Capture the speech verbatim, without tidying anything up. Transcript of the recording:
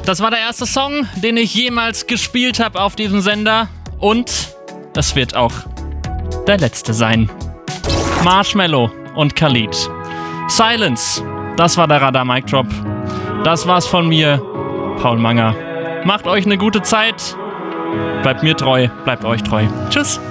Das war der erste Song, den ich jemals gespielt habe auf diesem Sender. Und das wird auch der letzte sein. Marshmello und Khalid. Silence, das war der Radar Mic Drop. Das war's von mir, Paul Manger. Macht euch eine gute Zeit. Bleibt mir treu, bleibt euch treu. Tschüss.